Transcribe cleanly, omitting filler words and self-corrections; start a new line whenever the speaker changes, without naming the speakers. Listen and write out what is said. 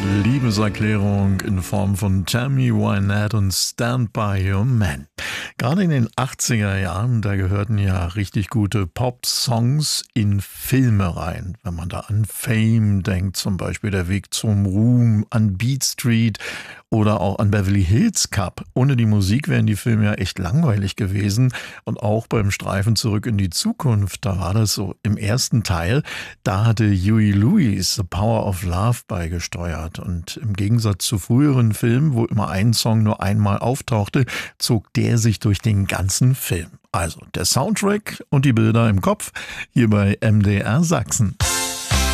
Liebeserklärung in Form von Tammy Wynette und Stand By Your Man. Gerade in den 80er Jahren, da gehörten ja richtig gute Pop-Songs in Filme rein. Wenn man da an Fame denkt, zum Beispiel Der Weg zum Ruhm, an Beat Street oder auch an Beverly Hills Cop. Ohne die Musik wären die Filme ja echt langweilig gewesen. Und auch beim Streifen Zurück in die Zukunft, da war das so im ersten Teil, da hatte Huey Lewis The Power of Love beigesteuert. Und im Gegensatz zu früheren Filmen, wo immer ein Song nur einmal auftauchte, zog der sich durch den ganzen Film. Also der Soundtrack und die Bilder im Kopf hier bei MDR Sachsen.